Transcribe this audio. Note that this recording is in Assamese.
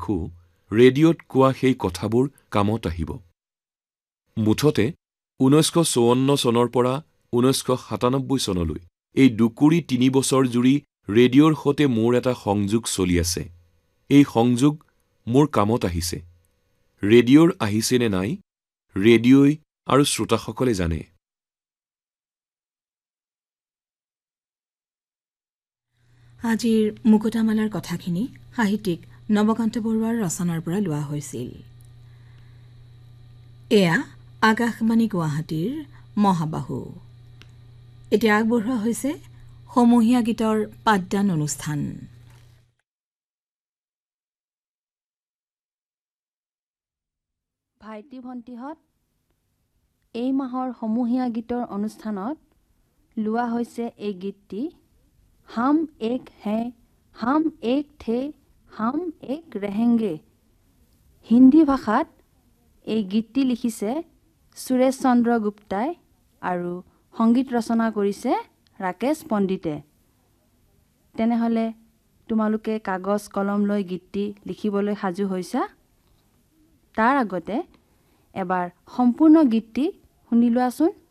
দেখোঁ ৰেডিঅ'ত কোৱা সেই কথাবোৰ কামত আহিব। মুঠতে 1954 চনৰ পৰা 1997 চনলৈ এই 2-3 বছৰ জুৰি ৰেডিঅ'ৰ সৈতে মোৰ এটা সংযোগ চলি আছে। এই সংযোগ মোৰ কামত আহিছে। ৰেডিঅ'ৰ আহিছে নে নাই, ৰেডিঅ'ই আৰু শ্ৰোতাসকলে জানে। আজিৰ মুকুতামালাৰ কথাখিনি সাহিত্যিক নৱকান্ত বৰুৱাৰ ৰচনাৰ পৰা লোৱা হৈছিল। এয়া আকাশবাণী গুৱাহাটীৰ মহাবাহু। এতিয়া আগবঢ়োৱা হৈছে সমূহীয়া গীতৰ পাঠদান অনুষ্ঠান। ভাইটি ভণ্টিহঁত, এই মাহৰ সমূহীয়া গীতৰ অনুষ্ঠানত লোৱা হৈছে এই গীতটি হাম এক হে হাম এক থে হাম এক ৰেহেংগে। হিন্দী ভাষাত এই গীতটি লিখিছে সুৰেশ চন্দ্ৰ গুপ্তাই আৰু সংগীত ৰচনা কৰিছে ৰাকেশ পণ্ডিতে। তেনেহ'লে তোমালোকে কাগজ কলম লৈ গীতটি লিখিবলৈ সাজু হৈছা? তাৰ আগতে এবাৰ সম্পূৰ্ণ গীতটি শুনি লোৱাচোন।